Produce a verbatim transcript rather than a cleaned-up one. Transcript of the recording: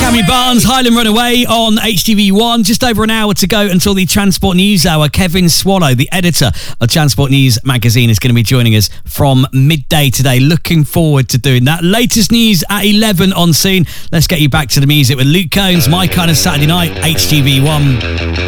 Cammy Barnes, Highland Runaway on H T V one. Just over an hour to go until the Transport News Hour. Kevin Swallow, the editor of Transport News magazine, is going to be joining us from midday today. Looking forward to doing that. Latest news at eleven on Soon. Let's get you back to the music with Luke Combs, My Kind of Saturday Night, H T V one.